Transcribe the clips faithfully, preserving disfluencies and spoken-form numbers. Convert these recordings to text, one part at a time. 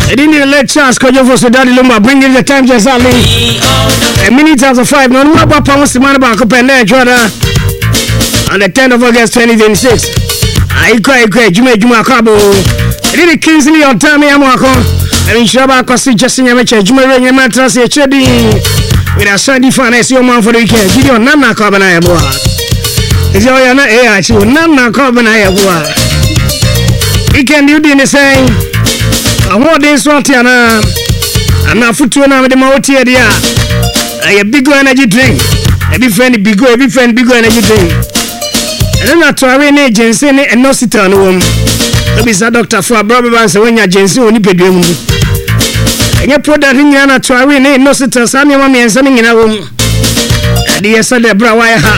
didn't let chance Kojo for so Daddy Lumba bring in the time just only a minute after five. No more about Pamos to man about Copenda Jordan on the tenth of August twenty twenty-six. I cry, cry, Juma Juma Cabo. Did Kingsley on Tammy Amako. I mean, Shaba Costi just in a match, Juma Ring and Matras, a Chedi with a Sunday fun as your man for the weekend. Give you Nana Carbonaya Boa. Is your air, you Nana Carbonaya Boa. You can do the same. I want this one, Tiana. I'm not for two and I'm the Mautia. I a big energy drink. Every friend, big, every friend, big energy drink. And then I try an agency and no sit on home. There is a doctor for a brother when you're agency only pay them. And you put that in your try an no sit on Sunday mommy and something in a room. And yes, I did brow. I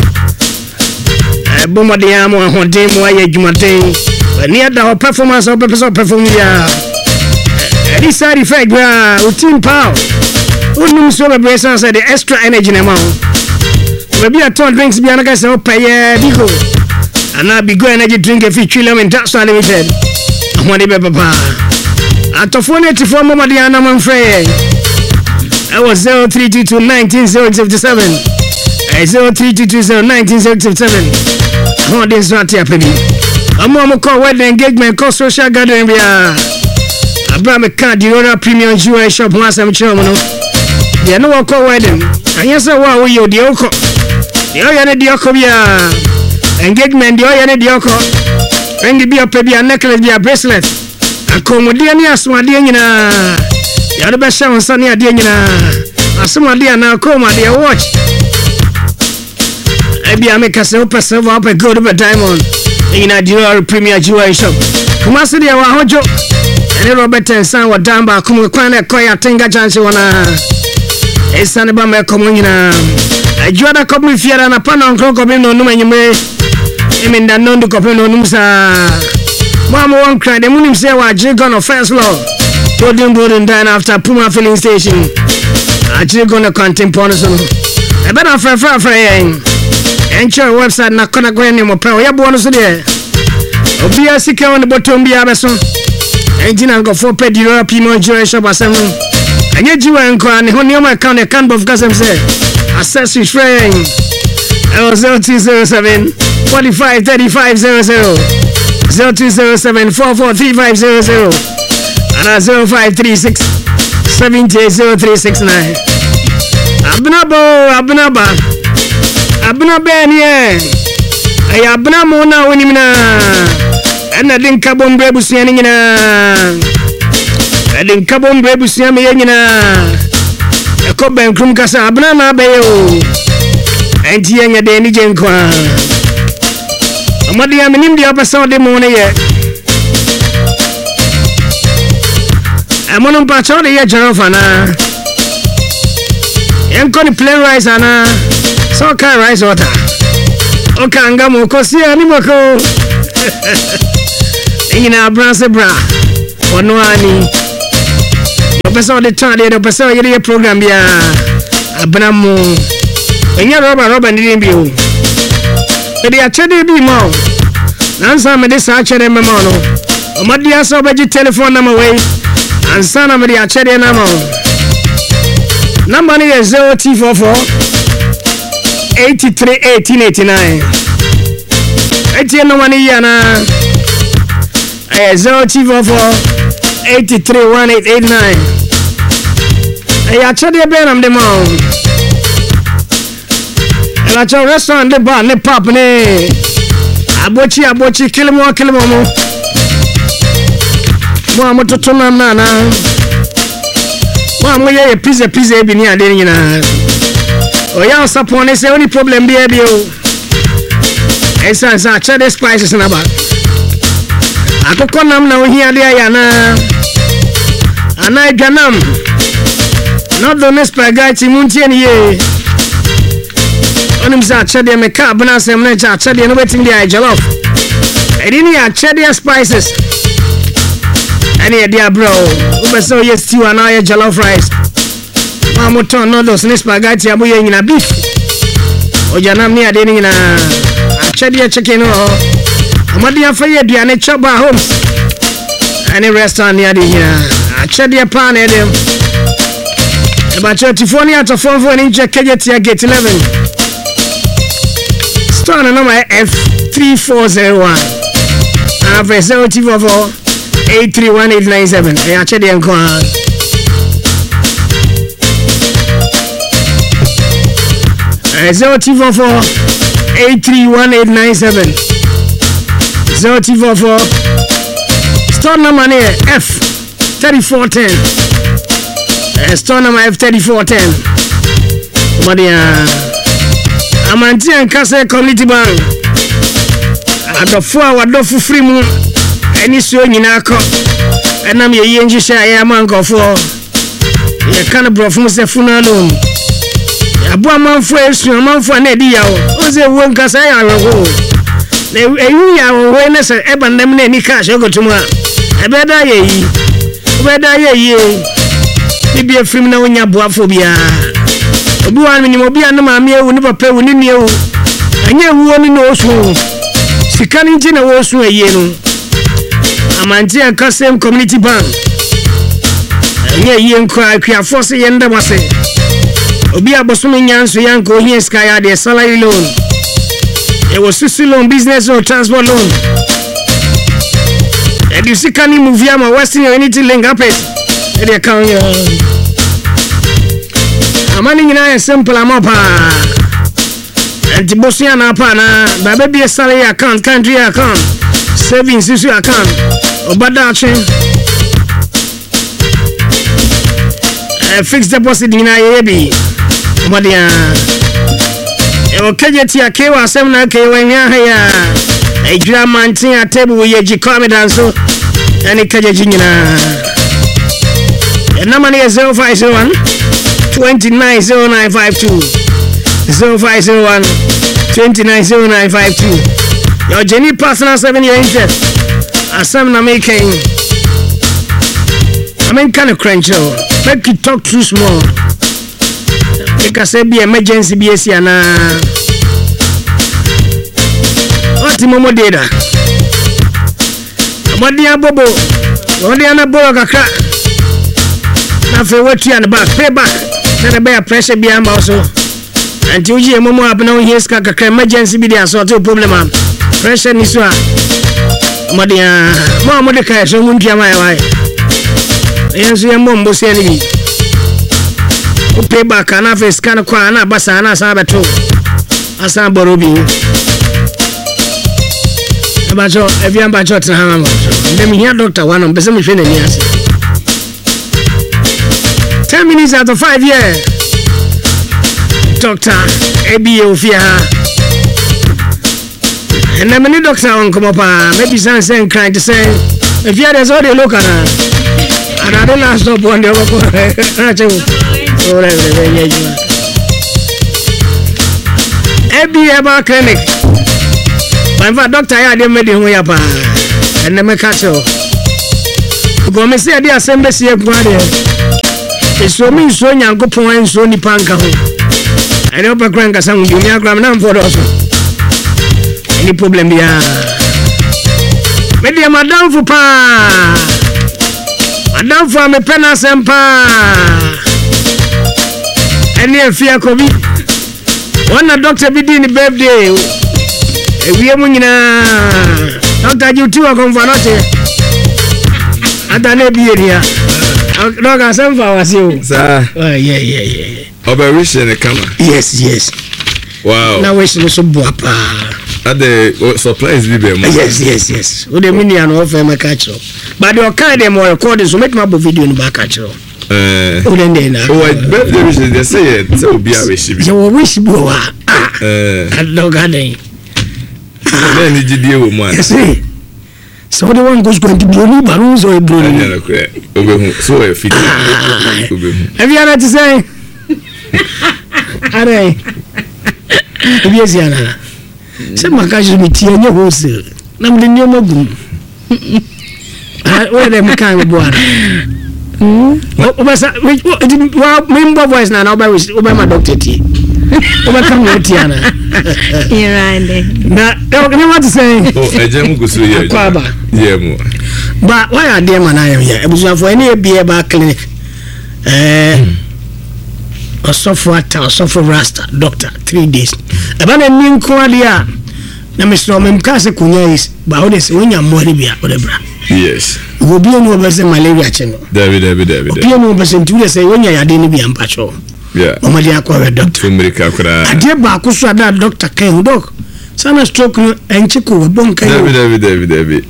bomb the arm on one day more. You but near the performance of purpose of performing. Any side effect, routine power. Who knows celebration said the extra energy amount. Maybe I told drinks be another so pay bigo. And I'll be going energy drink a few chillum and that's unlimited. I'm one of papa. At the phone to form of the animal free. I was zero three two two nineteen zero seventy seven. zero three two two zero nineteen zero seventy seven. How this not happening? I'm on a call wedding engagement, call social gathering. Abraham card you know premium jewelry shop once I'm sure no. They no call wedding. And yes what we you the oko. The oya the oko bia engagement the oya the oko. Ring be a baby a necklace be a bracelet. And come dia ni asuma dia nyina. Ya do be show sunny dia nyina. Asuma dia na come dia watch. Ebi a make us open serve up a good of a diamond. In a jewelry premium jewelry shop. Come see dia wa hojo. And Robert and San were down by Kumu Kwana Koya Tenga Jansi wana. A son about my communina. I drew a couple of fear and a pan on clock of him no name. I mean, that non to copy no numsa. Mamma won't cry. The moon say what Jig on a first law. Told him good and dine after Puma filling station. I Jig on a content ponison. I better for far for him. Enter website na kona gwen mo pa. Ya bonus there. Obi asika on the bottom be abeso. Engine and go for pay the European jewelry shop or something. And you do and can only on my account a can of gas and say, assess his friend. L zero two zero seven forty five thirty five zero zero zero two zero seven four four three five zero zero and zero five three six seven eight zero three six nine. Abnabo, Abnaba, Abnaben, yeah. I abnamona winimina. And I didn't come on Brebus Yanina. I didn't come on Brebus Yanina. A cop and Krumkasa Abnama Bayo. And Tianga Danny Jenqua. I'm not the Aminim the upper Sunday morning yet. I'm on Pacho the Jarofana. I'm going to play rice, Anna. So can rice water. Okangamo, Kosia Nimako. Ina branse bra ono ani o pesa de tan de o pesa yere program bia abnamu enya roba roba ndi bi o e de achede bi mo nansa me de sa achede me mo no o madi aso beji telephone number we ansa na me de achede na mo number ni zero two four four eight three one eight eight nine eti no mani yana zero two four four eight three one eight eight nine. I actually been on the mound. And I tell restaurant the bar, the pop, ne. Abochi, abochi, kill him or kill him. Mama to Tona Nana. Mama, yeah, pizza, pizza, be near dinner. Oh, yeah, suppose it's the only problem, baby. It's a cheddar spices in a bag. Akoko nam na ohia de ayana ana dwanam no do ne spaghetti muntie ne ye onim za chede me ka bana sem na cha chede no wetin dey jollof edini ya chede spices ani e dia bro ube so yes stew ana ya jollof rice mamu ton no do ne spaghetti abuye nyina beef ojanam ne ade nyina chede chicken no amadi afaye aduane choba homes any restaurant near the here achede pa na dem eba twenty-four ni atofo fo ni check Kejetia gate eleven store number F three four zero one and zero two four four eight three one eight nine seven e achede enko zero two four four eight three one eight nine seven zero two four four store number near F thirty-four ten uh, store number F thirty-four ten Madia Amanti and Kase Community Bank adofo a wadofo free mu eni so nyina akọ enam ye yenji sha ya mankofo ye kan brofo mu se funalo abo amanfo esu amanfo na edi yawo oze wo nkasa ya awo na eyu ya wo ne se eba nam na ni cash ogotumu a ebeda ye yi obeda ye yi bibi efrim na wonya boafo bia obi wan mi ni obi an ma me ewu ni papa ewu ni ni ewu anya ewu ni no osu sikani nti na wo osu eye no amanti an Kasem Community Bank anya eye nko akwa force ye nda wase obi abosomi nyanso yanko hie sky ya de salary loan e wo sisi loan business or transport loan e di sikani move ama western unity link up it e de account yo amani nyina e simple amapa anti bosia na pa na ba be be salary account country account savings issue account obada action e fixed deposit nyina ye bi Madia e Kejetia ke wa asem na ke wa nya ha ya e dra mantin a table ye ji comedy so ani Kejeji nyina e na mane zero five zero one two nine zero nine five two zero five zero one two nine zero nine five two your Jenny personal seven year interest asem na making I mean kind of crunch make you talk too small. Because it be emergency B S C na Oti momo deda Abodi abobo Odi anabolo kakra Na fe wetu ya back pay back Na be pressure bi amba also Anti uji e momo abna uhiska kakra emergency bi dia so to problem am pressure ni so a Abodi ya Mo mo de kai so mu ntia mai wai Yensu ye mombo se ni payback ana fe scan kwa na basa na sa beto asa borobi abajo ebi ambajo tena hama ndemi hia doctor wana mbese mhwe na ni ase ten minutes out of five year doctor ebi ofia and na many doctor on come up maybe san sen kind to say if you there's all the local and I don't last up on the over Ora ebe yeju. Ebi eba clinic. Banfa doctor ya de medi ho ya pa. Enne me ka cho. Go me se ade asembe se egwa de. Eso mi so nyankopon enso ni panka ho. Ene opa kranka sang di mi akram na mfo do so. Any problem dia. Medi madam fu pa. Madam fu me pena sempa. Any afia kobi one doctor be din birthday e wie mu nyina doctor jutu akonfanote adane bi eria doctor semfa wasio sir oh yeah yeah yeah operation kama yes yes wow na wish no so boapa ade surprise bi be mo yes yes yes o de mini an offer me catch but the kind dem record so make my video in back catch Eh, o den na. O birthday wish they say it. So be a wish. You wish bo wa. Eh. Allo gaden. Na ni jidie wo mu an. See. So the one goes going to be only balloons or a balloon. Yeah, okay. Obehu. So e fit. Obehu. Have you had to say? Are. Yes yana. Se makaji mi tie nye wholesale. Na mde nyo magum. Ah, where dem kan bo ara. Hmm. Obasa, we member voice na na oba we oba ma doctor ti. Oba come no tiana. Irande. Na, e what to say? Oh, e jemu kusu ye. Kwaba. Yemu. But why are there man I am here? Ebusu for any be ba clinic. Eh Osofo ata osofo rasta doctor three days. Eba na ni nko ade a na Mister Omemkase kunya is ba ho de se wonya mmori bia odebra. Yes. Obi enu obese malaria cheno. David David David. Obi enu obese ntu se wonya yade ni bia mpacho. Yeah. Omadi akwa doctor. America kura. Ade ba ko so ada doctor kan doc. Sana stroke no enchiko we bon kan. David David David David.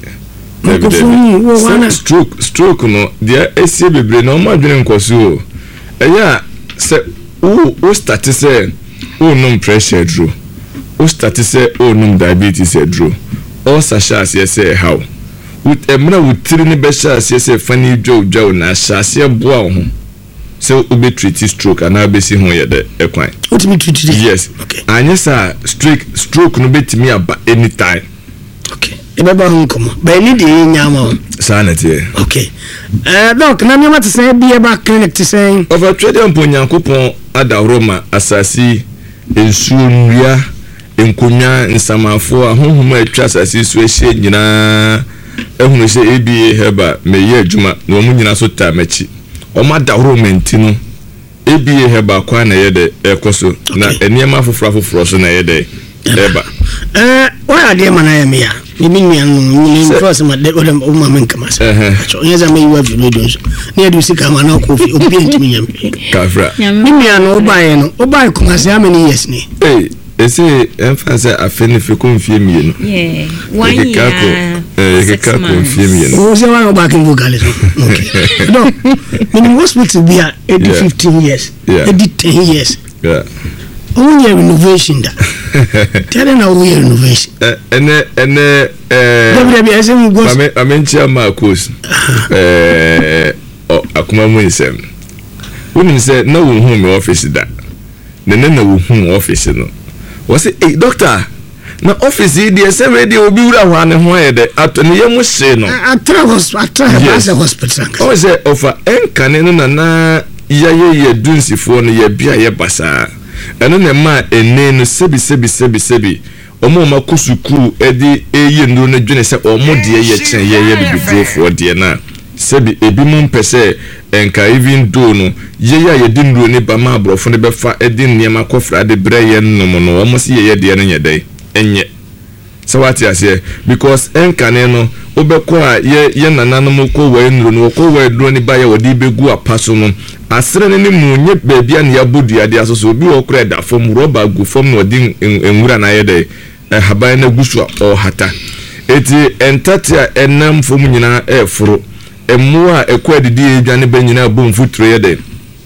David. Stroke stroke no dia esi bebre na o ma dwene nkoso. Eya se o o start say o no pressure draw. O start say o no diabetes draw. O sasha say say how. With emra wutiri ni be sha say say fani dwo dwo na sha say boa ho. So obe treat stroke and na be si ho ye de ekwan. What me treat it? Yes. Okay. Anyesa stroke stroke no betimi aba anytime. Okay. Ebeba ho komo. Ba ni de nyama. Sanity. Okay. Eh doc na me mate say be eba clinic to say over trade on Nyankopon ada Roma asasi ensuria enkonya nsamafo ahohoma atwa asasi so ehye nyina ehunu se A B A heba meye adwuma na omu nyina so ta machi o ma da Roma ntino A B A heba kwa na ye de ekoso na eniema foforo foforo so na ye de eba eh why dey man I am here Mimi ni anu ni cross ma de odem o ma men kama sa. So yeza me yiwa video so. Ni adu sika ma na kofi obi ntimi nyam. Kafra. Mimi anu obaye no. Obaye kuma se ameni yes ni. Eh, ese emphasize afeni fi konfie mi no. Yeah. One year. Eh, ke ka konfie mi no. O se wa oba kin vocal so. Okay. No. Mimi hospital be a eighty fifteen years. eighty ten years. Yeah. One year renovation da. Tell na one year renovation. Eh ene ene eh W W S mu go. Ame amenchia Marcos. Eh o akuma mu nsem. Woni se na wo hu me office da. Ne ne na wo hu office no. Wo se eh doctor na office yi de se we de obi wura ho ane ho yede ato ne yemu hye no. Atra hospital, as a hospital. O se ofa enkane no na na ya ye ye dunsifo no ye bia ye basa. Eno ne ma ene no sebi sebi sebi sebi omo ma kusuku edi eye ndo ne dwene se omo de ye chen ye ye bibidrofo de na sebi ebi mum pese enka even do no ye ya ye di ndo ne ba ma abrofo ne befa edi niema kofra de bre ye nnom no omo se ye ye de ne nyedai enye so what you say because enka ne no obekọ a ye ye nananom ko we nro no ko we dro ne ba ye wodi begu apaso no asere ne ne mu nye bebia ne yabodu ade asoso obi wo kra da fom roba gu fom no di enwura na ye de haban na gusu o hata eti entatia enam fom nyina eforo emu a ekọ adidi edwane ba nyina bom futuro ye de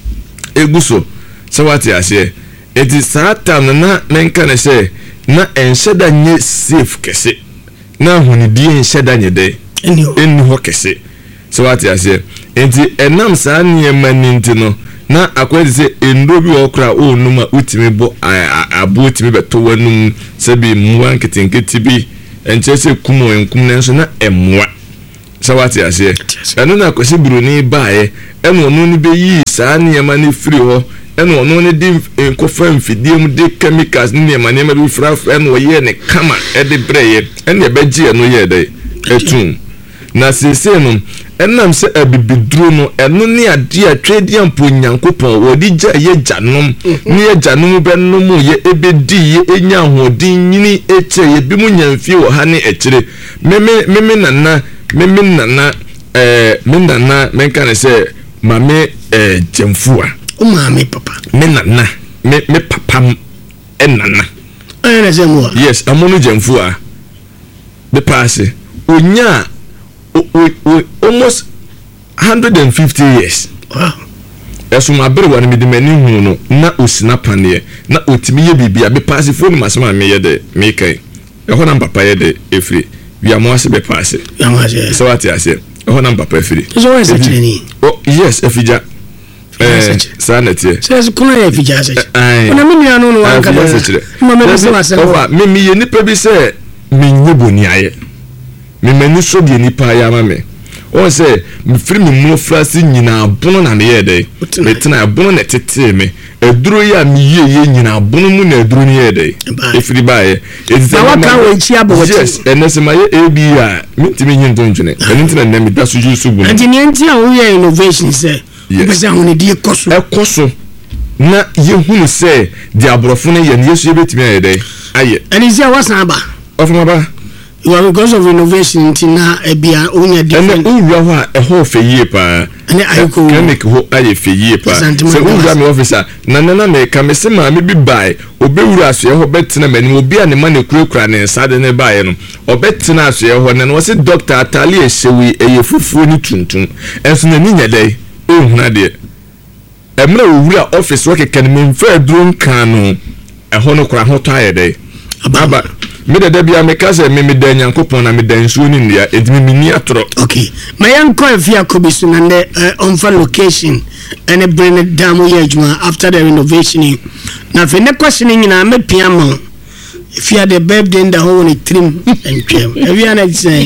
eguso so what you say eti satan na menka ne se na ensheda nye safe kese na hunidi ensheda nye de eni ho kese so what you say enti enam sa niema ninti no na akwedi se endo bi okra o numa utimi bo abo utimi beto wanum sebi muwa nketinketi bi enche se kumo enkum nenso na emwa so what you say eno na kwesi bruni baaye eno no ni be yi sa niema ni free ho eno ono ne di enkofa mfidie mu de chemicals ni niema niema bi fra eno ye ne kama e de breye eno be gi eno ye de etum na sese no enam se abibidru no eno ne ade a twedi ampo Nyankopon wodi gya ye gyanom ne ye gyanom benom ye ebedi ye enya hodin nyini eche ye bi mu nyamfie wo ha ne echire meme meme nana meme nana eh me nana menka ne se mame eh jemfua o mame papa me nana me me papa enana eh na se mo yes amono jemfua be pass onya almost one hundred fifty years. Wow. Eso ma bere wan mi de mani hu no na osina pane na otimi ye bibia be pass phone masema me ye de me kai. E ho na papa ye de efri. Wi amwase be pass. Amwase. So what you say? E ho na papa efri. So what is it? Oh yes, efija. Eh, sanete. Says kuna ye efija se. Ona me nua no no wan ka ba. Ma me se ma se. Ofa me mi ye nipa bi se me nyeboni aye. Me mani so de nipa ya ma me o say me free me mo frase nyina bono na me ye dey me tena bono na tete me eduro ya me ye ye nyina bono mu na eduro ni ye dey efiri bae na waka we chi aboti yes enese ma ye ebi a mintimi nyinto ntwene entina na me da so ju so bu anti ni anti a wo ye innovation say pese ahun di ekoso ekoso na ye hunu say di abrofo na ye ne yesu ebetimi aye dey aye and is there wasan ba ofuma ba well because of innovation tina ebia onya different and we are a whole for year pa and I go can make ho aye for year pa so we are me officer na na na me ka me se ma me bi bai obewura aso ye ho betina mani obi a ne ma ne kurakura ne sade ne bae no obetina aso ye ho ne no se doctor atali ehyewi eye fufuo ni tuntun enso na ni nyadai ehuna de emra owura office work kan me mfa aduro kan no eho no kura ho to aye dai baba me da da bia me ka se me me da nyankopon na me da nsuo ni ndia edimi me ni atoro okay my yanko afia kobisu na the uh, on for location and bring it down here juma after the renovation na fe ne question nyina me piamo if you had the birthday in the whole trim and trim every other say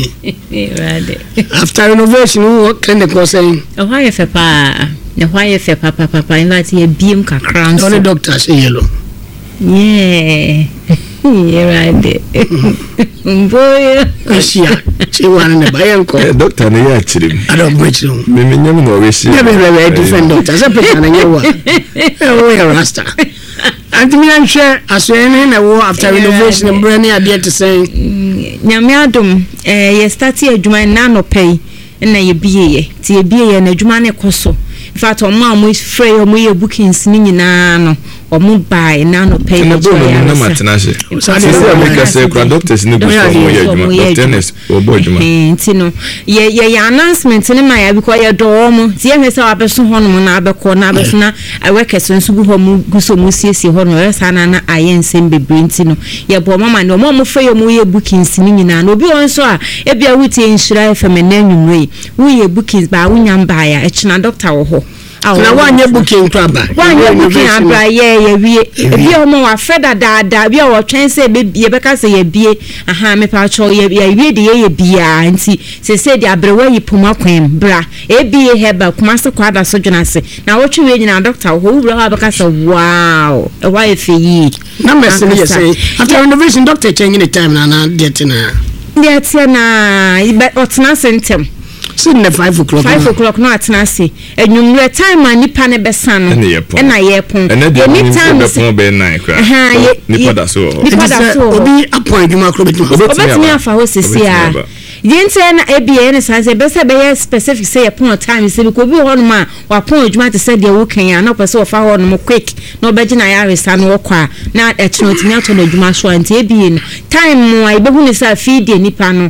after renovation what kind of question oh why if pa na why if papa papa in that ye biem kakran so the doctor say yellow yeah yeah right boy asia she wan na bayan ko doctor na ya chirim I don't much no me me nyam na we shi me me different doctor say person na yewa oh ya rasta anti me nhwe asoene na wo after renovation mbre na ade to say nyame adom eh ye start adwuma na no pay na ye bieye ti ye bieye na adwuma ne koso in fact o ma mo free o mo ye bookings ni nyina no o mo buy na no pay na bo na matena se se se make say kwa doctors ni go for mo ye adwuma doctors o bo adwuma eh ntino ye ye announcement ni ma ya because ye do mo ti ye hwese abeso ho no na abeko na abeso na workers nso bu ho mu guso mu siesie ho no yesa na na ayensem bebre ntino ye bo mama no mo mo free o mo ye bookings ni nyina no obi onso a e bia wuti enhyira F M na nwumre wo ye bookings ba wunyam ba ya e china doctor wo ho na wanye booking traba wanye booking abra ye ye wie ebi o mo wa freda daada bi o twen se be bie be ka se ye bie aha me pa cho ye wie de ye bia nti se se de abrewa yi poma kwen bra e bie heba kuma se kwada so dwena se na wo twe nyina doctor ho wura ha be ka se wow e wa e fe yi na message ye say after renovation doctor changing the time na na get na get na ibe otna sentem sin na five o'clock five o'clock no atena se enwumre time anipa ne besano e na ye pon any time se be nine kra nipa da so nipa da so obi appoint you makro betu obetimi afa ho sisi a yente na ebie ne sanse be se be specific say pon time se ko bi ho no ma wa pon adwuma te se de wo kan ya na pese ofa ho no quick na obegi na ya resa no kwa na echino timi ato na adwuma so anti ebie no time mo ai be hu ne sa feed nipa no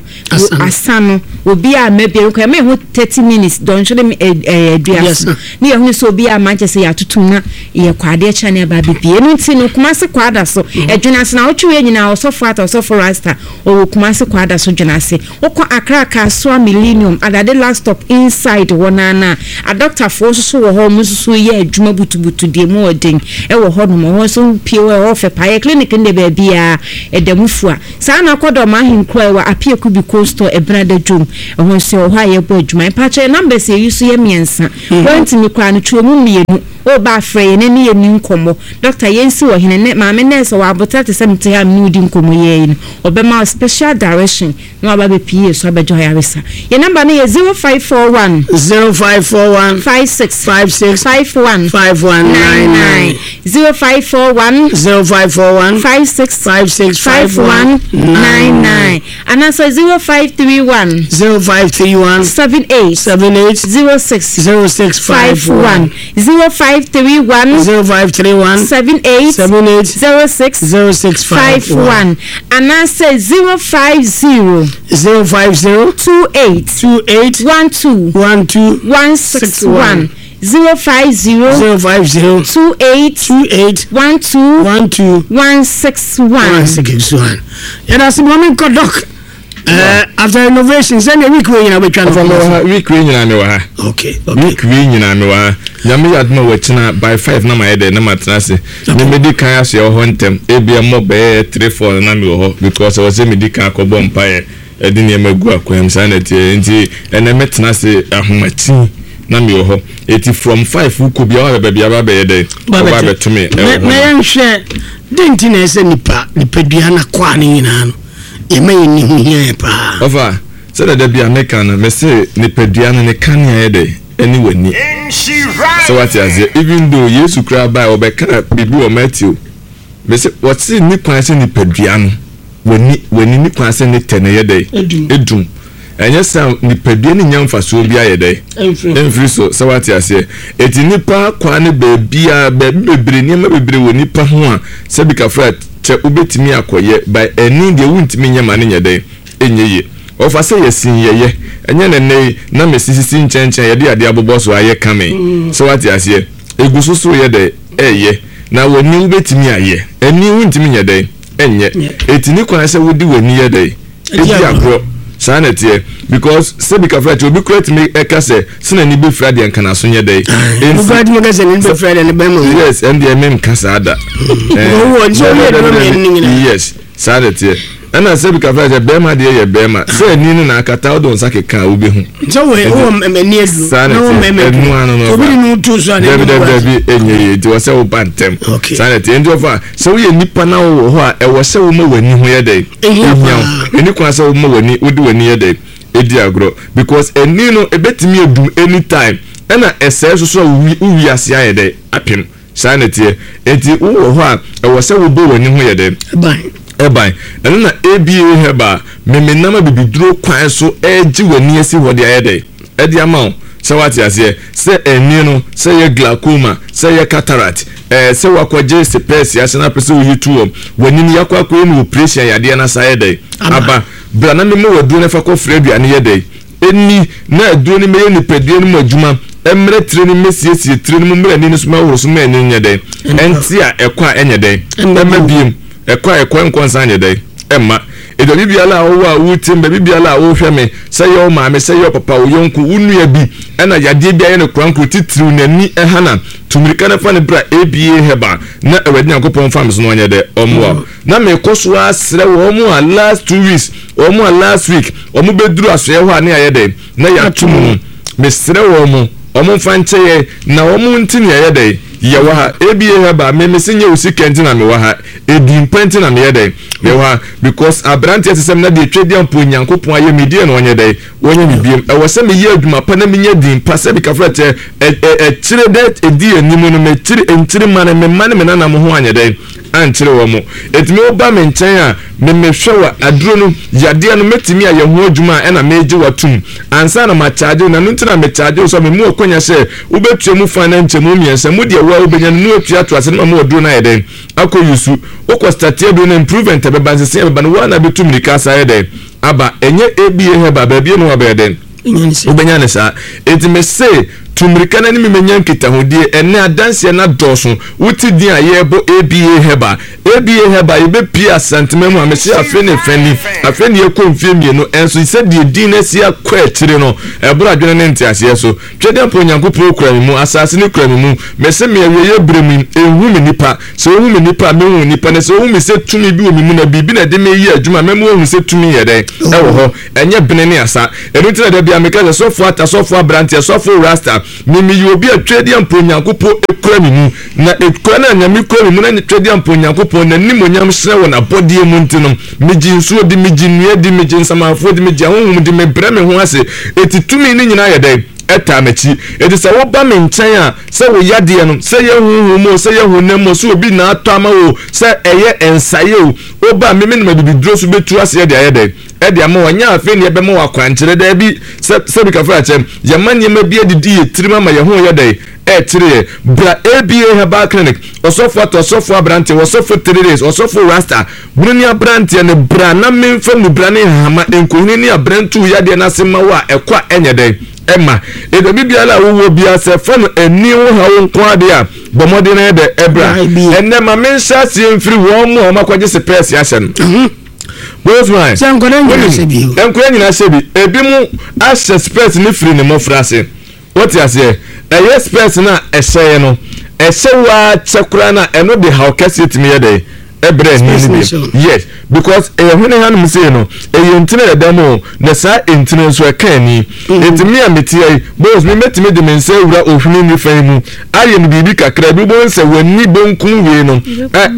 asano obi a mebie ko me ho thirty minutes don show them aduas ni ye hu so obi a manchester ya tutum na ye kwade cha na ba bibie no nti no kuma se kwada so adwuna se na wo twe nyina osofo ata osofo rasta o kuma se kwada so dwuna se okwa akra ka so millennium adade last stop inside wonana a doctor for so wo ho mususu ye adwuma butubutu de mu odin e wo ho no mo so pie we ho fe pa ye clinic ne ba bia edamufu a sa na kodo ma hinkro wa apie kubi costo e brada dwum e ho so ho aye bo adwuma pa che number se yusu ye miensa wanti mi kwa no twemu mienu o ba frey ne ne yeni nkomo doctor yensi wo hene ne ma me nurse wa abota te semte ha mi udi nkomo ye ni obema special direction no ba be pie so ba joy aresa ye number ne ye zero five four one zero five four one five six five six five one five one nine nine zero five four one zero five four one five six five six five one nine nine and also zero five three one zero five three one seven eight seven eight zero six zero six five one zero five three one zero five three one seven eight seven eight zero six zero six five one and I say zero five zero zero five zero two eight two eight one two one two one six one zero five zero zero five zero two eight two eight one two one two one six one one six one. Yeah, that's the moment Kodok. Uh, after renovation, send a week when you have a week when you know. Okay, week when you know. Yami adma wechina by five na my head na matrase. Me medical as your hontem. E bia mo be three four na me ho because I was a medical ko bom pae. ɛde nneɛma gu akwam saa na tie nti ɛna metena se ahomati na me ho eti from five ko bia wa baabi aba bɛyɛ dɛ ba bɛtumi na na nhwɛ denti na ɛsɛ nipa nipadua na kwa ne nyina no yɛma yɛ ni ho hia pa ofa sɛ da bia meka na me se nipadua no ne kan yɛ dɛ ɛni wani so what is it even though Yesu kra ba obɛka bibi o Matthew me se what see ni kwan sɛ nipadua no wani wani ni kwan sɛ ne tene yɛ dɛ edum ɛnyɛ sa nipadua ne nyamfa so bi ayɛ dɛ ɛmfiri so so what is it eti nipa kwan ne baabi a bebre nipa bebre wɔ nipa ho a sɛ bi ka fra kyɛ ubetimi akɔyɛ by ɛni de wuntimi nyama ne nyɛ dɛ enye ofa sɛ yɛsin yɛyɛ ɛnyɛ ne ne na mesisisi nkyɛnkyɛn yɛde ade abobɔ so ayɛ kame so what is it eguso so yɛ dɛ ɛyɛ na woni ubetimi ayɛ ɛni wuntimi nyɛ dɛ enye etini kwan sɛ wodi woni yɛ dɛ edi agro saa na tie because se bi ka fra obi correct me eka se sina ni be fra de nkana so nyɛ dɛ en fadi mo gase ni be fra de ne be mo yes and the men kasa ada yes saa na tie ana se bi ka fra je be ma de ye be ma se ni na akata o don sake kan obi hu so we o mani edu na o meme obi ni tu so ade bi bi enye ti wo se o bantem saa na tie ndi ofa se wo ye nipa na wo ho a e wo se wo ma wani hu ye dɛ eni kwa se wo ma wani wodi wani ye dɛ edi agro because eni no ebetimi edum anytime ena ese so so uwi ase aye dɛ apim saa na tie enti wo ho a e wo se wo bo wani hu ye dɛ ban ebai eno na A B A heba memenama bibiduro kwan so eji wani esi hode aye dɛ edi ama sɛ wate ase sɛ eni no sɛ ye glaucoma sɛ ye cataract eh sɛ wakɔgye sepesi ase na pese wo yitu wani ni yakɔ akɔ ni operation yade na sa ye dɛ aba bra na me mo waduro na fa kɔ frɛ aduane ye dɛ eni na aduro ni me ye ni pedie ni adwuma emre tire ni mesiesie tire ni mre ni so ma woro so ma eni nye dɛ enti a ɛkɔ a enye dɛ emma biem ekwa ekwa nkonsa nye dai emma edo bibiala wo wa wutim be bibiala wo hwe me sɛ ye o maame sɛ ye o papa wo yonku unua bi ɛna yade bia ye ne kranko titiriw nani ehana tumirika na fa ne bra A B A heba na ewadi yankopon fam so no nye de omwo na me koso asre wo mu a last two weeks wo mu a last week wo mu beduru asoye ho ane aye de na ya tum me sre wo mu wo mu fa nche na wo mu ntini aye de ya wa A B A heba me me sinye usikenti na me wa ha edim penti na me ye dey me wa because abrante asem na de twedi ampo nyankopon aye medie na onye dey onye me biem e wo se me ye adwuma pa na me nya dim pa se bi ka fra che e chire det edi anim no me chire entire man me man me na na mo ho anye dey anchire wo mo etimi oba me nchen a me me hwewa aduro no yade no metimi aye ho adwuma e na meji watum ansa na ma charge na no ntina me charge so me mu okonya se ubetuemu fa na nchemu miense mu de wa ubenya no atua to ase na ma aduro na ye dey akoyusu okwa startie do na improvement e beba se beba no wa na betum nika sa ye dey aba enye A B A heba ba bia no wa be dey ubenya ne sa etime se tumirika na ni menya nkita hodie ene adanse na doso wuti din ayebo A B A heba A B A heba ibe pia sentiment mu amese afeni feni afeni ekomfie mienu enso ise die din na sia kwa akire no ebura adwene ne ntiase so twede mpo nyankopro kura mu asase ne kura mu mese me ye bremu ehu me nipa so ehu me nipa me hu nipa ne so ehu me se tumi bi o mi mu na bibi na de me yi adwuma me mu ehu se tumi ye den ewo ho enye bene ne asa enu tira de bia me ka so fo ata so fo abrante so fo rasta mimi yobi atwedi ampo nyankopɔ ekura mi mu na ekura na nyame kura mi mu na twedi ampo nyankopɔ na nimonyam hye wɔ na bɔde mu ntino migi nsuo di migi nua di migi nsamafo di migi ahonhom di me brɛ me ho ase etitumi ni nyina yɛ dɛ eta mechi edi sɛ wo ba me nkyɛn a sɛ wo yade no sɛ ye honhom mo sɛ ye honam mo sɛ obi na atɔ ama wo sɛ ɛyɛ ensaye o oba me me na bibiduro so betu ase yɛ de ayɛ dɛ ɛde ama wanya afi ne be ma wakwankyere da bi sɛ sɛ bi ka fra kyɛm ye manye ma bi adidi ye tirima ma ye ho yɛ dɛ e tire bra A B A Herbal Clinic osofo to osofo abrante osofo three days osofo rasta bunni abrante ne bra na memfa mu bra ne hama enkohini ne abrantu ya de na sema wa ekwa enye dɛ Emma edo bibiala wo bia se fa no ani wo ha wo nko ade a bomode na de ebra enne ma mensa sie mfiri wo mo ma kwaje se pes ya hye no both right se nkoda nyina se bi enkoda nyina se bi ebi mu ashe space ne firi ne mo frase what you say eye space na ehye no ehye wa chekura na eno de ha okese timi ye de ebre ni yes because e hwene hanum say no e yentine edam na sa entine so e kan ni entimi a metie boss me metime de mense wura ohwene ni fan mu aye no bibi kakra bi bo nse wani bonkun we no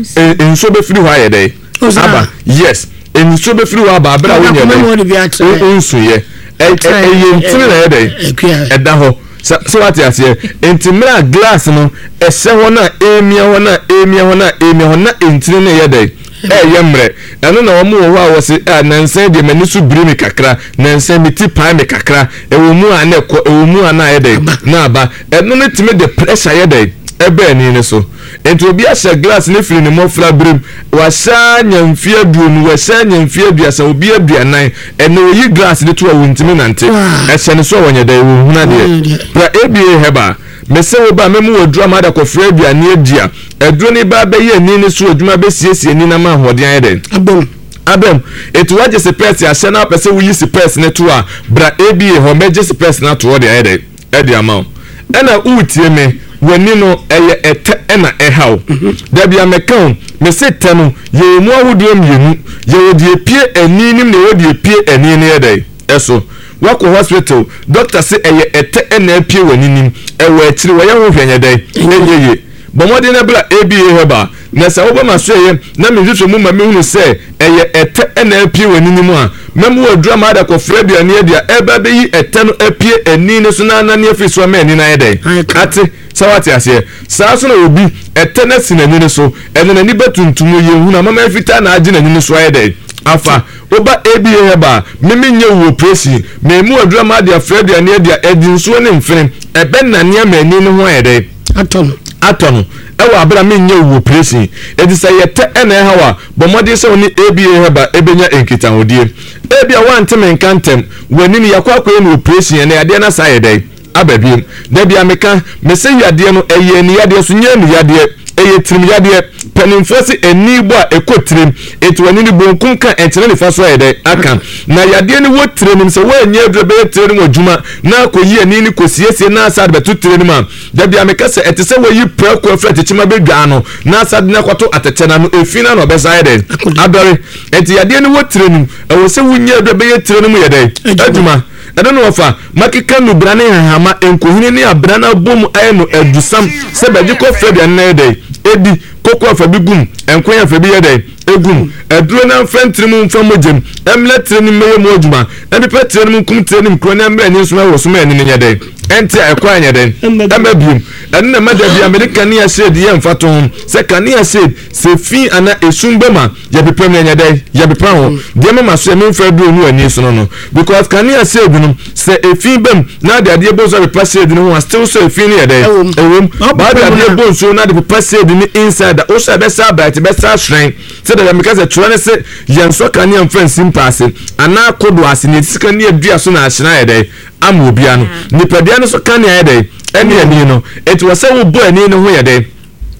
enso be firi hwa ye dey aba yes enso be firi hwa ba abra wo nye dey enso ye e yentine na ye dey eda ho so what you say entimra glass no ehye ho na emia ho na emia ho na emia ho na entire na ye dey eh yemre eno na omo ho a wo se nansen de mani su biri mi kakra nansen mi ti pa mi kakra e wo mu a na e wo mu a na ye dey na aba eno ne time de pressure ye dey ebe ni ne so enti obi a share glass ne firi ne mofra brim wa sha nyamfie aduonu wa sha nyamfie aduasa obi aduanan eno yi glass de to a wontimi nante e hye ne so wonye dey wo huna de pra eba heba mese wo ba memu odru amada ko fra aduane adia edru ne ba be ye ni ne so adwuma be siesie ni na ma hoden ayede abom abem etu waje se pesi a hye na pese wo yi se pesi ne to a bra eba ho meje se pesi na to de ayede e de ama ena utie me wani no eye ete ena ehaw da bia mekan me se tanu ye mu ahudo mienu ye wodi epie aninim ne wodi epie ani ne yedai eso wako hospital doctor say eye ete ena epie waninim ewe akiri wo ye ho hwenyedai eyeye bomode na bla aba heba na sa wo ma so ye na me hwehwe mu ma me hunu se eye ete ena epie waninim a memu odru ma da ko fra bia ne dia eba be yi ete no epie ani ne so na na ne afi so ma ani na yedai ate sawati ase saa so na obi etena sinani ne so ene na ni betuntum ye hu na mama fita na age na ni so ayede afa oba aba heba mimi nye wo presi memu adura ma dia fredi ane dia edin so ne mfene ebe na ne amani ne ho ayede atono atono ewa abra mi nye wo presi edisa yete ene hawa bomode se oni aba heba ebenya enkita hodie ebia wanteme nkantem wani ni yakwa akwa ne wo presi ene ade na sayede ababiem da bia meka mese yade no eye ni yade so nya ni yade eye trim yade penimfosi enibo a ekotrim etwani ni bonkun kan entene ni faso yede aka na yade ni wotrim se wa nya adrebe tire ni odwuma na akoyi ani ni kosiesie na asad betu tire ni ma da bia meka se etese wa yi preko fret chima bedwa no na asad na kwato atetena no efina no besa yede abere enti yade ni wotrim ewo se wunya adrebe tire ni mu yede adwuma eda no ofa makika no brane hama enkohini ni abrana bom aye no adusam se beji ko febia na dey edi koko afa bigum enkoya afa bi yede egum eduro na mfentrim mfamogem emle treni meye mo adwuma ebi pe treni kum treni mkro na mre ni so wo so ma ni nya dey enti ekwa anya dey ema bium enu na mada bi america ni ya shade ye mfato hom se kan ya shade se fi ana esumbema ya bepem nya dey ya bepa ho de mama so em mfa duro nu ani so no because kan ya shade no se efi bem na de ade bozo bepa shade no ho still so efi ni ya dey ewom ba de ade bonso na de bepa shade ni inside o so be sa bright be sa shrine se de me kaze tro se yenso kan ya mfa simpase ana kodo ase ni sika ni adua so na ahina ya dey am obia no nipadia no so kan ya dey eni ani no eti wose wo bo ani no ho ya dey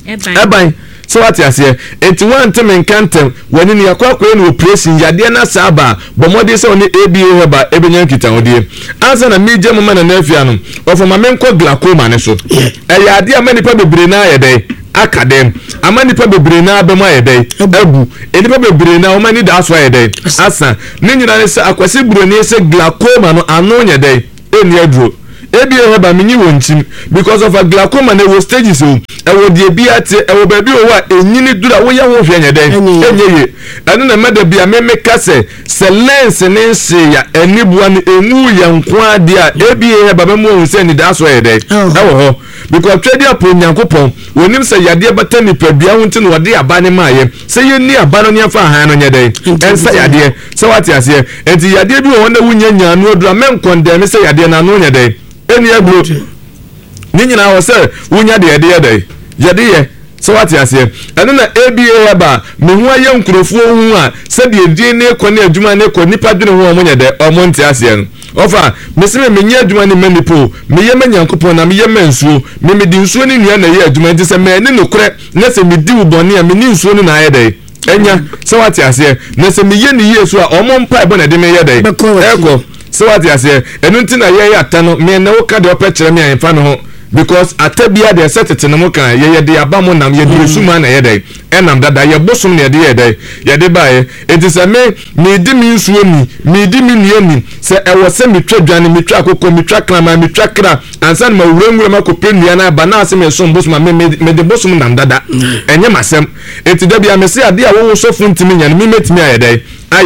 eban so what you say eti wan tem nkantem wani ni yakwa kwa ni operation yade na saba bomode se oni aba heba ebenya kita odie ansa na meje mama na nafia no ofoma menko glaucoma ne so e yade amanipa bebre na ya dey akadem amanipa bebre na abem ayede abu enipa bebre na o mani da so ayede asa ne nyina ne se akwase broni se glaucoma no ano nya dey eni aduro ebi heba minyi wonchim because of a glaucoma na wo stages o e wo de bi ate e wo ba bi o wa enyini dura wo ya wo hwe nya dey enyeye anu na mada bia meme kase se lens ne nse ya enibua ne enu ya nkwa de a ebi heba memo wo se ni da so ayede e wo ho because trade upon nyankopon wonim se yade bata ni padua wonti no wode aba ne maaye se ye ni aba no ne afa han no nye dey ensa yade se wate ase enti yade bi wo na wunya nya no odura men condemn se yade na no nye dey eni agro ni nyina wo se wunya de yade yade yade ye so wate ase eno na aba heba me hu aye nkrofo hu a se de edin ne ko ne adwuma ne ko nipa dwene hu omo nye dey omo nti ase no ofa mesime menye adwuma ni manipo meye manyankopon na meye mansuo me me di nsuo ni nua na ye adwuma nti se me ne nokre na se me di uboni a me ni nsuo ni na aye dey enya se wate ase na se meye ni yesu a omo mpa ebo na de me ye dey eko se wate ase enu nti na ye ye atano me na wo ka de opekere me anfa no ho because atabia de setete no mo kan ye ye de aba mo nam ye de suma na ye de enam dada ye bosom na ye de ye de ye de bae enti se me me di mi nsuo ni me di mi nua ni se e wo se me twadwane me twa akoko me twa krama me twa kra ansa na ma wuramura ma kopre nua na ba na ase me so bosom me me de bosom nam dada enye masem enti da bia me se ade a wo so fu ntimi nya me metimi aye de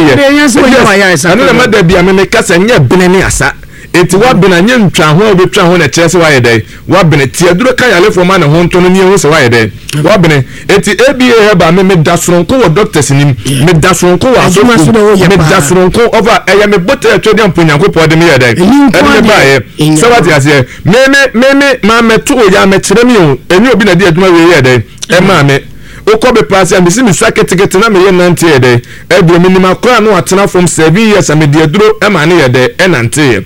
aye anu na ma da bia me me kasa nya bene ne asa eti wa bena nye ntwa ho obetwa ho na kyerɛ sɛ wayɛ dɛ wa bena ti aduro kan yale fo ma na ho nto no ne ho sɛ wayɛ dɛ wa bena eti A B A heba me me da soronko wo doctors nim me da soronko wo asofo me da soronko over ɛyɛ me bote atwede amponyanko pɔ de me yɛ dɛ ɛne me baayɛ sɛ wate aseɛ me me me me ma me to ya me kyerɛ me o eni obi na di adwuma we yɛ dɛ ɛ ma me okɔ be pass and bisi mi saketekete na me yɛ nante yɛ dɛ ɛbro me nim akora no atena from seven years am di aduro ɛ ma ne yɛ dɛ ɛ nante yɛ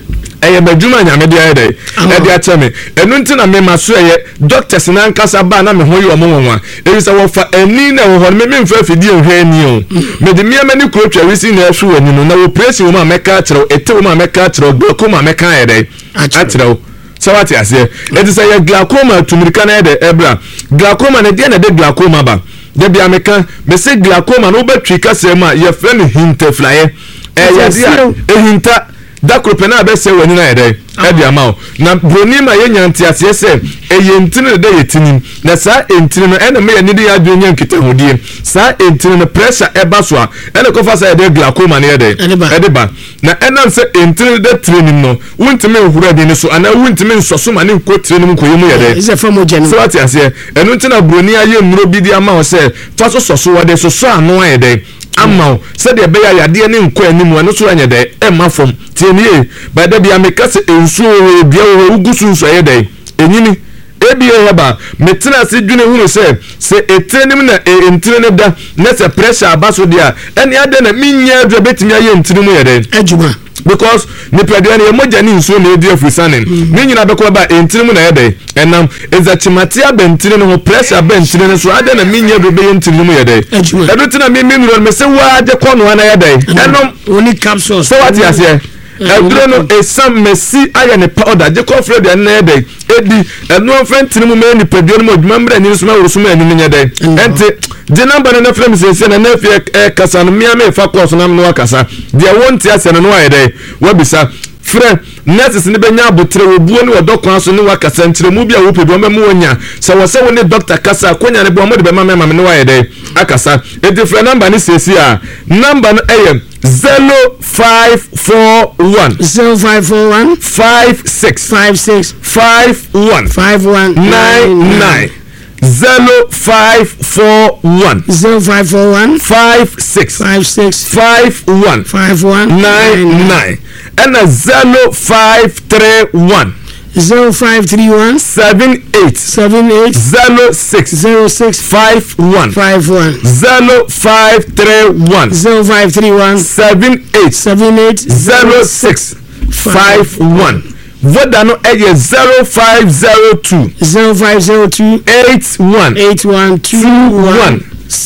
eye badwuma nyame de aye dey e de ache me enu nti na me maso eye doctors na nkasa ba na me ho yi omo nwa e se wo fa ani na wo ho me me mfa fidi ehwe ani o me de miama ni kro twa wisi na ehwe ani no na wo press wo ma meka kire ete wo ma meka kire glaucoma meka aye dey akire wo sawati ase e de say glaucoma tumirika na de ebra glaucoma na de na de glaucoma ba de bia meka me se glaucoma no betwi kasa ma ye fre ne hintaflaye e ya dia e hinta dakro pena be se wani na yede e dia ma na broni ma ye nyanti ase se e ye ntini de ye tinim na sa entini no ene me ye ni de ya dwo nyan kita hodie sa entini no pressure e ba so a ene ko fa sa de glaucoma na yede e de ba na enam se entini de training no wuntimi hura de ni so ana wuntimi nsoso ma ne ko training ko yemu yede is a form genu so ati ase enu ntina broni aye mmuro bi dia ma o se fa so soso wode so so ano ayede ama se de be ya yade ne nko anim anu so anya de e ma fom tienie ba da bia me kase ensuo bia wo ugusu nso ye de enyini ebia heba metina se dwene hunu se se etrenim na entrene da na se pressure abaso dia ene ade na minya adwa betimi aye entrene ye de adwuma because ni pradua ne moja ni nsuo na edi afusanen ni nyina beko ba entrene na ye de enam ezachimati abentine no pressure abentine no so ade na minya adwa be entrene ye de edu tina mi mi no me se wa de kono na ye de enom oni capsules so what you say eduro no esam mesi aya ne powder je confred ya na ede edi enu enfrentini mu me ni pedua no adwuma mra ni so ma woro ma ani nya de enti je number na frame se se na na fie e kasa no mia me fa course na no akasa de wonti ase no wa ede wa bisa frɛ nurses ne benya abotre wo buo ne odokwan so ne wakasa nkyere mu bia wo pedua ma mu wonya sɛ wo sɛ wo ne doctor kasa konya ne bo mo de be ma ma me ne wa ede akasa edi frɛ number ne sesi a number no eye zero five four one zero five four one five six five six five one five one nine nine zero five four one zero five four one five six five six five one five one nine nine and a zero five three one zero five three one seven eight seven eight zero six zero six five one five one zero five three one zero five three one seven eight seven eight zero six five one. Voda no eye zero five zero two zero five zero two eight one eight one two one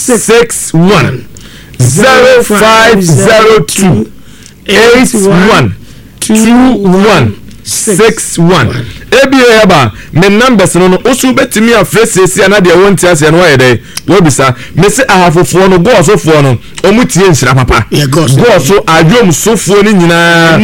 six one zero five zero two eight one two one six one. Ebi eba me numbers no no osu betimi afresi ana de wonti ase no yede wo bisa me se ahafofo no go osofo no omutie nsira papa go so adwom sofo ni nyina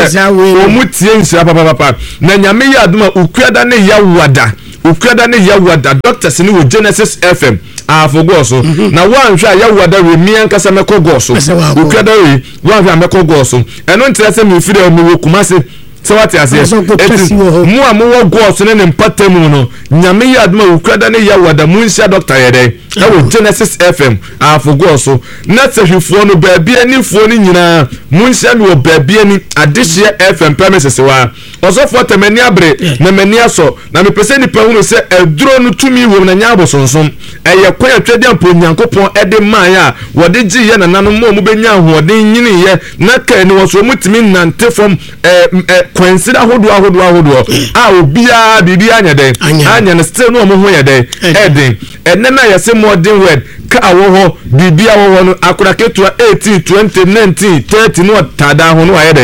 omutie nsira papa papa na nyame ya aduma ukuada ne ya wada ukuada ne ya wada doctors ni wo Genesis F M afogo so na wanhwa ya wada remia nkasa meko go so ukuada we wanhwa meko go so eno ntrese me fire o wo kumase so what you say mu a mu wo go so ne mpatamu no nyame ya aduma ukrada ne ya wada mu nsia doctor yede na wo Genesis F M afogo so na tsehwefo no baabi ani fo ni nyina mu nsia me wo baabi ani adehye F M premises wa osofo temani abre na mani aso na me pese ni pa hunu se eduro no tumi wo na nya abosonsom eye kwaya twede ampo nyankopon ede man ya wode gi ye na nanom mo mu benya hoɔden nyini ye na ka ni wo so mutimi nante fom eh consider hodo ahodo ahodo a obia bibia anya den anya na still no mo ho ye den eden enne na yese modern word ka awo ho bibia wo no akura ketua eighteen twenty nineteen thirty no tada ho no ayede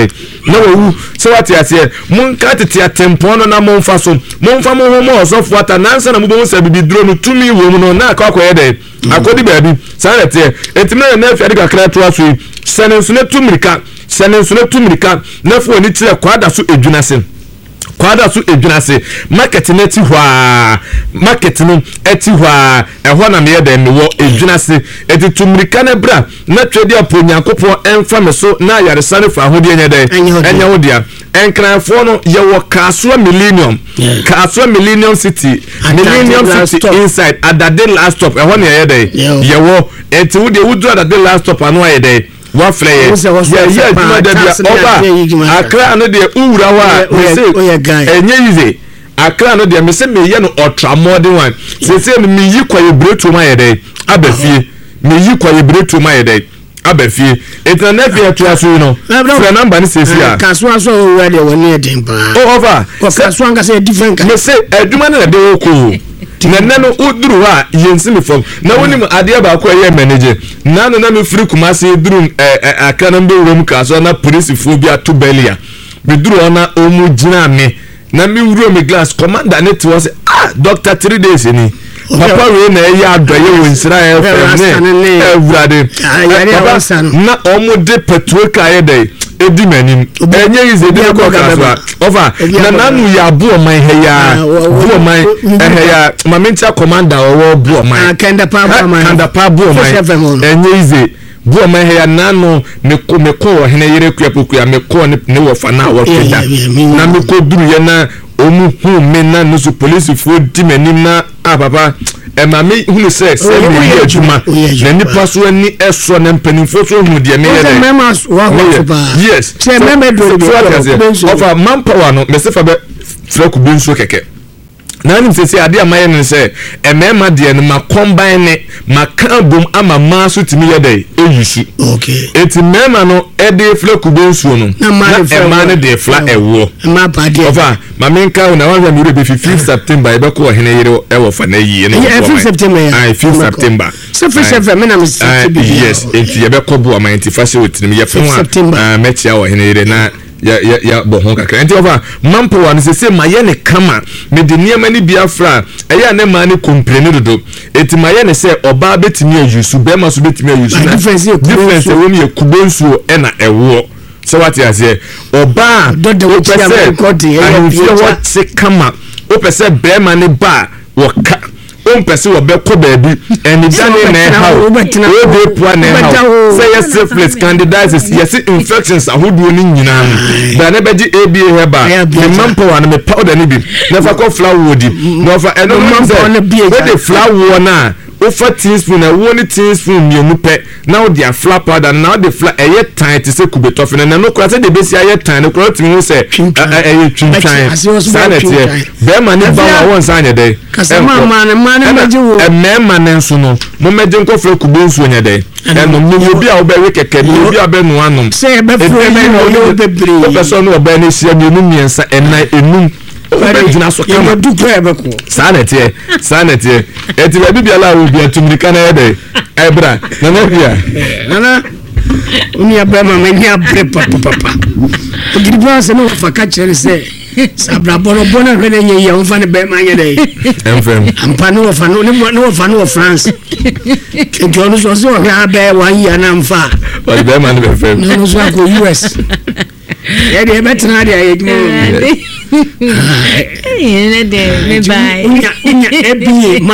na wo so what ya say mun ka tete atempon no na mon fa so mon fa mo ho mo osofo ata nansa na mo bo sa bibi duro no tumi wo mu no na akwa akwa yede akodi baabi sanete etimna na afi ade kakra to aso senenso na tumirika senenso na tumirika na fo ni tire kwada so edwunase kwada so edwunase market na ti hwa market no eti hwa ehwo na me yede me wo edwunase eti tumirika na bra na twedi aponyankopon emfa me so na yaresa ne fa hodi enyede enya hodia enkranfo no ye wo Kasua Millennium Kasua Millennium City Millennium City inside Adade last stop ehwo na yede ye wo eti wo de wudu Adade last stop anu ayede wa flyer ya ya juma da bia oba Accra no de uwura wa enye yize Accra no de me se me ye no ultra modern one se se me yi kwaye bretu ma yede abafie me yi kwaye bretu ma yede abafie internet ya to aso no fra number ni se se a Kasua so uwura de woni edin pa o over Kasua nga se different me se adwuma na de wo na nano uduru ha yensi me fom na woni mu ade ba ko ye manager na no na me free Kumasi duru eh aka na mbe wurom Kasua na police fo bi ato belia me duru ona omu gina me na me wuro me glass commander net was ah doctor three days ni papa we na ya adoye wo nsira e fe ne ewurade na omu de petrol ka ye dey edi manim enye ize de ko Kasua over na nanu ya bu oman he ya bu oman eh ya mamincha commander owo bu oman kanda pa bu oman kanda pa bu oman enye ize bu oman he ya nanu me ko me ko he na yere kuapoku ya me ko ne wo fa na wo keda na me ko duru ye na omu hu me na no so police fo di manim na ah papa e ma me hu se se me ye adwuma na nipa so ani eso na mpanimfo so hu de me ye de yes se meme do of manpower no me se fa be freku benso keke na nim se se ade amaye ne se e mema de ne ma combine ne ma kan bom ama ma so timi ye de eyusu okay eti mema no e de freku benso no na e ma ne de fla ewo ma pa de ofa ma menka na wan mi re fifth September e be ko hene yire e wo fa na yi no fifth September ai fifth September so fifth September na me se yes enti ye be ko bo ama enti fa se wotini ye fa ah metia wo hene yire na ya ya ya bo hon kakra enti over mampo wan se se maye ne kama me de niam ni Biafra eya ne ma ne complain dodo enti maye ne se oba betimi ayusu be ma so betimi ayusu na difference e wo me kubensuo e na ewo so what you say oba dodo wo tia me kodi e ya what se kama o pese be ma ne ba wo ka on pese wo be ko baabi eni dane na ha o de poa na ha say yes syphilis candidiasis yes infections ahodo ni nyina ba na beji A B A heba the manpower na me powder ni bi na fa ko flower wodi na fa eno manpower na bi we de flower na ofa teaspoon na one teaspoon mienu pe na o dia flour powder na o de flour eye tan te se kubetofe na no kura se de besi aye tan no kura timi ho se eye twintwan sanete be ma ni ba wa won san de kasama ma na ma na meje wo e me ma na nso no mo meje nkofre kubensu nya de e no mo bi a wo be we keke ni bi a be no anom se be fro me no bebre o person no be na sia mienu miensa enai enum Very jina so kama du prebe ko sanete sanete eti ba bibia la obi atumrika na ede ebra na na bia nana uni abema meni abre papa papa ogidi bwa se no fa ka chere se sabra bono bono hwene nye ya mfa ne be ma nye dai emfem ampa no fa no no fa no France ke no so so ha be wan ya na mfa ba be ma ne be fem no so ko U S ya de betina de ayedmo eh ne de me bye unya unya ebi